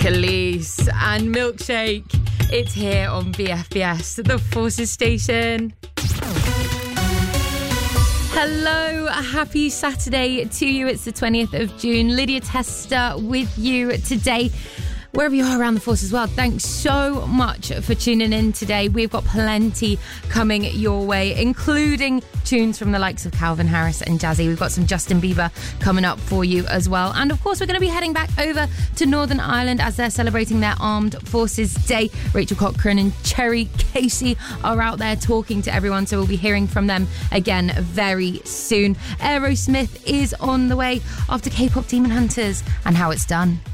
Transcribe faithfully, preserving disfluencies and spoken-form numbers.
Khalees and Milkshake. It's here on B F B S, the Forces Station. Hello, happy Saturday to you. It's the twentieth of June. Lydia Tester with you today. Wherever you are around the Forces world, thanks so much for tuning in today. We've got plenty coming your way, including tunes from the likes of Calvin Harris and Jazzy. We've got some Justin Bieber coming up for you as well. And of course, we're going to be heading back over to Northern Ireland as they're celebrating their Armed Forces Day. Rachel Cochran and Cherry Casey are out there talking to everyone, so we'll be hearing from them again very soon. Aerosmith is on the way after K-pop Demon Hunters and How It's Done.